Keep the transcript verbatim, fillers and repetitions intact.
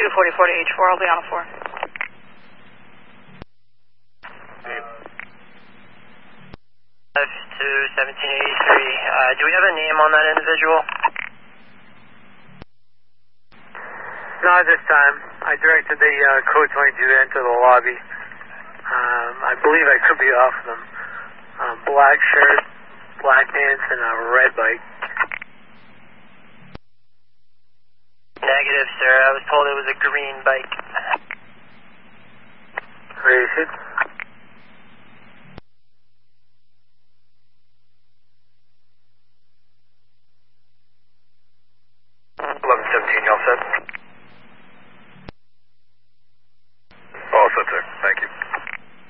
two forty-four to H four, I'll be on a four. F two seventeen eighty-three, uh, do we have a name on that individual? Not at this time. I directed the uh, code twenty-two to enter the lobby. Um, I believe I could be off of them. Um, black shirt, black pants, and a red bike. Negative, sir. I was told it was a green bike. Where is it?